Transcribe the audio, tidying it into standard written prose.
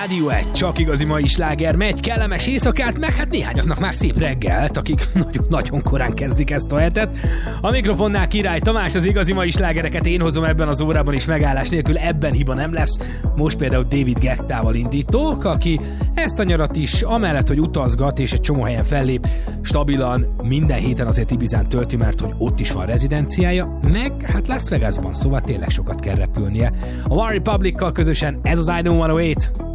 Rádió 1, csak igazi mai sláger megy, kellemes éjszakát, meg hát néhányaknak már szép reggelt, akik nagyon korán kezdik ezt a hetet. A mikrofonnál Király Tamás, az igazi mai slágereket én hozom ebben az órában is megállás nélkül, ebben hiba nem lesz. Most például David Guettával indítok, aki ezt a nyarat is, amellett, hogy utazgat és egy csomó helyen fellép, stabilan minden héten azért Ibizán tölti, mert hogy ott is van rezidenciája, meg hát Las Vegasban, szóval tényleg sokat kell repülnie. A One Republic-kal közösen ez az I Don't 108.